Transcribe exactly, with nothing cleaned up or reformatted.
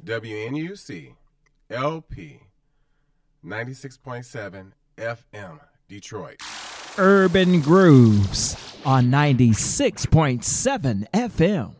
W N U C L P ninety-six point seven F M, Detroit. Urban Grooves on ninety-six point seven F M.